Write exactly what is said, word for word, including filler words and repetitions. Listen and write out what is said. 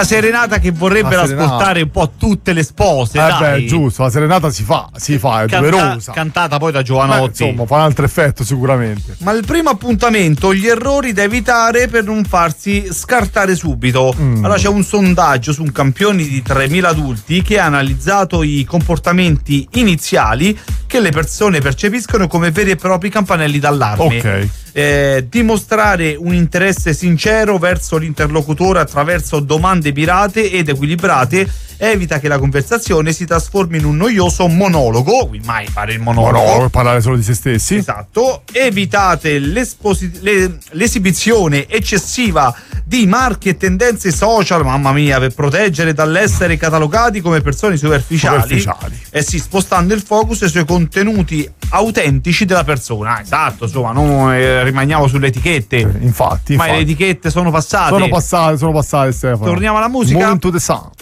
La serenata che vorrebbero La serenata. ascoltare un po' tutte le spose. Eh dai. beh, giusto, la serenata si fa, si fa, è Canta- doverosa. Cantata poi da Beh, Giovanotti. insomma, fa un altro effetto sicuramente. Ma il primo appuntamento, gli errori da evitare per non farsi scartare subito. Mm. Allora c'è un sondaggio su un campione di tremila adulti che ha analizzato i comportamenti iniziali che le persone percepiscono come veri e propri campanelli d'allarme. Ok. Eh, dimostrare un interesse sincero verso l'interlocutore attraverso domande mirate ed equilibrate evita che la conversazione si trasformi in un noioso monologo, quindi mai fare il monologo. No, no, per parlare solo di se stessi. Esatto. Evitate l'esposi- le- l'esibizione eccessiva di marchi e tendenze social, mamma mia, per proteggere dall'essere catalogati come persone superficiali. Superficiali. E sì, spostando il focus sui contenuti autentici della persona. Ah, esatto, insomma, non eh, rimaniamo sulle etichette. Infatti, Ma infatti. le etichette sono passate. Sono passate, sono passate, Stefano. Torniamo alla musica? Moving to the sound.